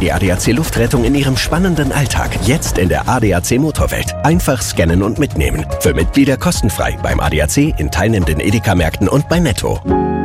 die ADAC Luftrettung in Ihrem spannenden Alltag. Jetzt in der ADAC Motorwelt. Einfach scannen und mitnehmen. Für Mitglieder kostenfrei beim ADAC, in teilnehmenden Edeka-Märkten und bei Netto.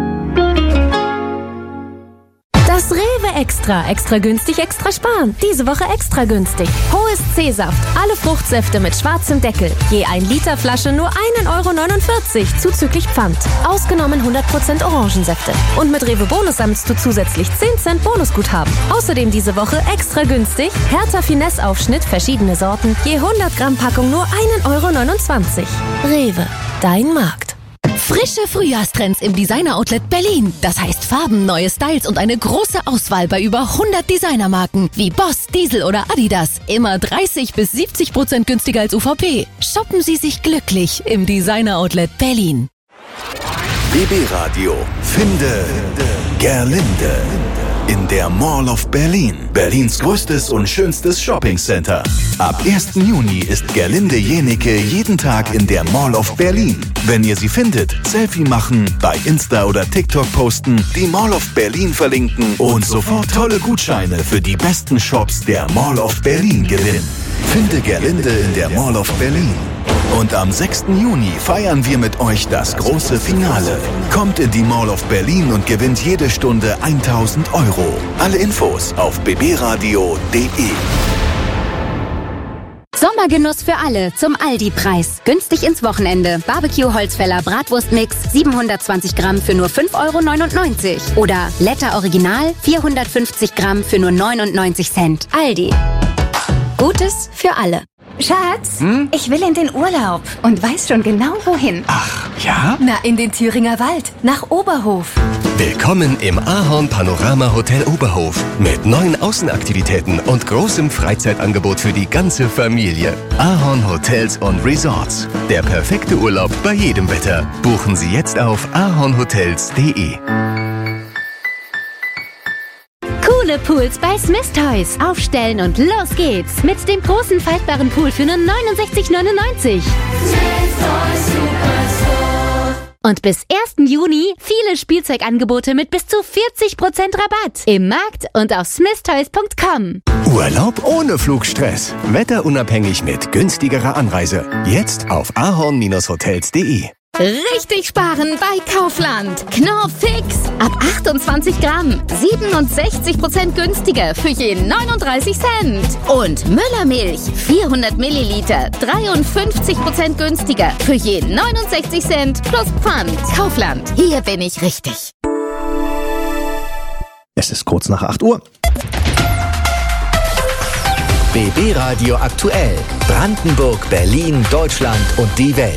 Das Rewe Extra. Extra günstig, extra sparen. Diese Woche extra günstig. Hohes C-Saft. Alle Fruchtsäfte mit schwarzem Deckel. Je 1 Liter Flasche nur 1,49 € zuzüglich Pfand. Ausgenommen 100% Orangensäfte. Und mit Rewe Bonus sammelst du zusätzlich 10 Cent Bonusguthaben. Außerdem diese Woche extra günstig. Hertha Finesse Aufschnitt, verschiedene Sorten. Je 100 Gramm Packung nur 1,29 €. Rewe. Dein Markt. Frische Frühjahrstrends im Designer-Outlet Berlin. Das heißt Farben, neue Styles und eine große Auswahl bei über 100 Designermarken wie Boss, Diesel oder Adidas. Immer 30-70% günstiger als UVP. Shoppen Sie sich glücklich im Designer-Outlet Berlin. BB Radio. Finde Gerlinde. In der Mall of Berlin. Berlins größtes und schönstes Shoppingcenter. Ab 1. Juni ist Gerlinde Jenike jeden Tag in der Mall of Berlin. Wenn ihr sie findet, Selfie machen, bei Insta oder TikTok posten, die Mall of Berlin verlinken und sofort tolle Gutscheine für die besten Shops der Mall of Berlin gewinnen. Finde Gerlinde in der Mall of Berlin. Und am 6. Juni feiern wir mit euch das große Finale. Kommt in die Mall of Berlin und gewinnt jede Stunde 1.000 €. Alle Infos auf bbradio.de. Sommergenuss für alle zum Aldi-Preis. Günstig ins Wochenende. Barbecue-Holzfäller Bratwurstmix 720 Gramm für nur 5,99 € Oder Letter Original 450 Gramm für nur 99 Cent. Aldi. Gutes für alle. Schatz, ich will in den Urlaub und weiß schon genau wohin. Ach, ja? Na, in den Thüringer Wald, nach Oberhof. Willkommen im Ahorn Panorama Hotel Oberhof. Mit neuen Außenaktivitäten und großem Freizeitangebot für die ganze Familie. Ahorn Hotels und Resorts. Der perfekte Urlaub bei jedem Wetter. Buchen Sie jetzt auf ahornhotels.de. Coole Pools bei Smith Toys. Aufstellen und los geht's. Mit dem großen faltbaren Pool für nur 69,99 €. Und bis 1. Juni viele Spielzeugangebote mit bis zu 40% Rabatt. Im Markt und auf smithtoys.com. Urlaub ohne Flugstress. Wetterunabhängig mit günstigerer Anreise. Jetzt auf ahorn-hotels.de. Richtig sparen bei Kaufland. Knorr Fix. Ab 28 Gramm. 67% günstiger für je 39 Cent. Und Müllermilch. 400 Milliliter. 53% günstiger für je 69 Cent plus Pfand. Kaufland. Hier bin ich richtig. Es ist kurz nach 8 Uhr. BB Radio aktuell. Brandenburg, Berlin, Deutschland und die Welt.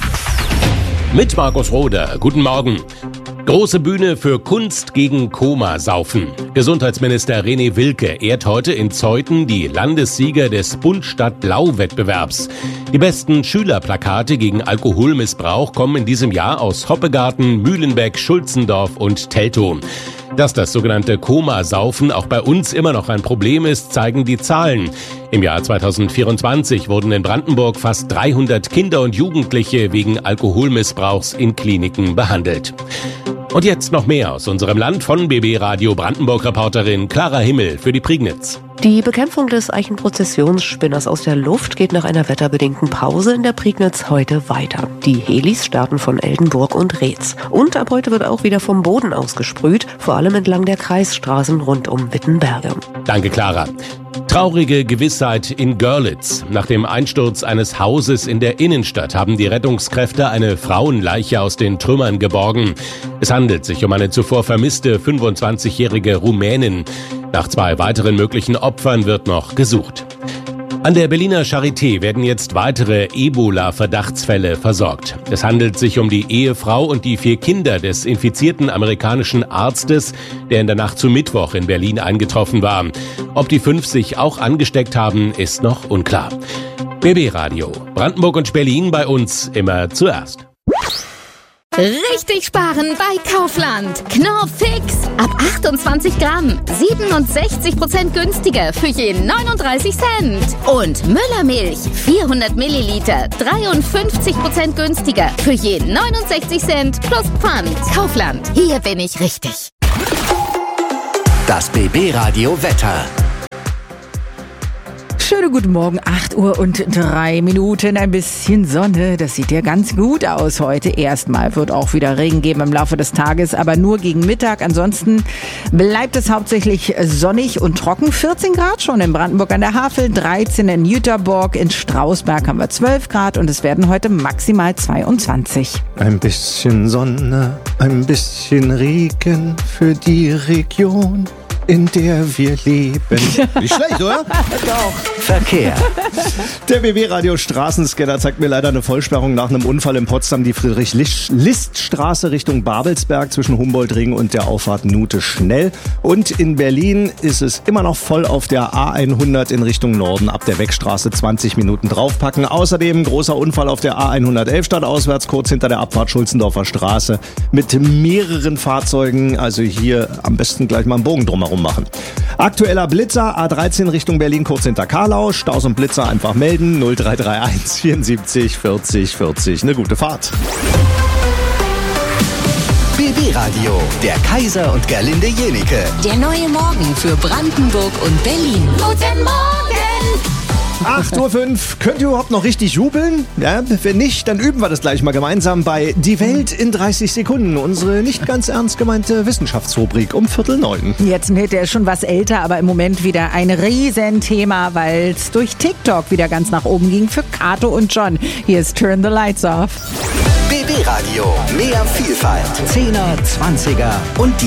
Mit Markus Roder. Guten Morgen. Große Bühne für Kunst gegen Komasaufen. Gesundheitsminister René Wilke ehrt heute in Zeuthen die Landessieger des Bunt-Stadt-Blau-Wettbewerbs. Die besten Schülerplakate gegen Alkoholmissbrauch kommen in diesem Jahr aus Hoppegarten, Mühlenbeck, Schulzendorf und Teltow. Dass das sogenannte Komasaufen auch bei uns immer noch ein Problem ist, zeigen die Zahlen. Im Jahr 2024 wurden in Brandenburg fast 300 Kinder und Jugendliche wegen Alkoholmissbrauchs in Kliniken behandelt. Und jetzt noch mehr aus unserem Land von BB Radio Brandenburg-Reporterin Clara Himmel für die Prignitz. Die Bekämpfung des Eichenprozessionsspinners aus der Luft geht nach einer wetterbedingten Pause in der Prignitz heute weiter. Die Helis starten von Eldenburg und Reetz. Und ab heute wird auch wieder vom Boden aus gesprüht, vor allem entlang der Kreisstraßen rund um Wittenberge. Danke, Clara. Traurige Gewissheit in Görlitz. Nach dem Einsturz eines Hauses in der Innenstadt haben die Rettungskräfte eine Frauenleiche aus den Trümmern geborgen. Es handelt sich um eine zuvor vermisste 25-jährige Rumänin. Nach 2 weiteren möglichen Opfern wird noch gesucht. An der Berliner Charité werden jetzt weitere Ebola-Verdachtsfälle versorgt. Es handelt sich um die Ehefrau und die 4 Kinder des infizierten amerikanischen Arztes, der in der Nacht zu Mittwoch in Berlin eingetroffen war. Ob die 5 sich auch angesteckt haben, ist noch unklar. BB Radio. Brandenburg und Berlin bei uns immer zuerst. Richtig sparen bei Kaufland. Knorr Fix. Ab 28 Gramm. 67% günstiger für je 39 Cent. Und Müllermilch. 400 Milliliter. 53% günstiger für je 69 Cent plus Pfand. Kaufland. Hier bin ich richtig. Das BB Radio Wetter. Schönen guten Morgen, 8:03, ein bisschen Sonne, das sieht ja ganz gut aus heute. Erstmal wird auch wieder Regen geben im Laufe des Tages, aber nur gegen Mittag. Ansonsten bleibt es hauptsächlich sonnig und trocken. 14 Grad schon in Brandenburg an der Havel, 13 in Jüterborg, in Strausberg haben wir 12 Grad und es werden heute maximal 22. Ein bisschen Sonne, ein bisschen Regen für die Region, in der wir leben. Nicht schlecht, oder? Doch. Verkehr. Der BB-Radio Straßenscanner zeigt mir leider eine Vollsperrung nach einem Unfall in Potsdam. Die Friedrich-List-Straße Richtung Babelsberg zwischen Humboldt-Ring und der Auffahrt Nute-Schnell. Und in Berlin ist es immer noch voll auf der A100 in Richtung Norden. Ab der Wegstraße 20 Minuten draufpacken. Außerdem großer Unfall auf der A111 stadtauswärts, kurz hinter der Abfahrt Schulzendorfer Straße. Mit mehreren Fahrzeugen, also hier am besten gleich mal einen Bogen drumherum machen. Aktueller Blitzer, A13 Richtung Berlin, kurz hinter Karlau. Staus und Blitzer einfach melden, 0331 74 40 40. Eine gute Fahrt. BB Radio, der Kaiser und Gerlinde Jenike. Der neue Morgen für Brandenburg und Berlin. Guten Morgen! 8:05 Uhr. Könnt ihr überhaupt noch richtig jubeln? Ja, wenn nicht, dann üben wir das gleich mal gemeinsam bei Die Welt in 30 Sekunden. Unsere nicht ganz ernst gemeinte Wissenschaftsrubrik um 8:45. Jetzt der ist schon was älter, aber im Moment wieder ein Riesenthema, weil es durch TikTok wieder ganz nach oben ging für Kato und John. Hier ist Turn the Lights Off. BB Radio, mehr Vielfalt. 10er, 20er und die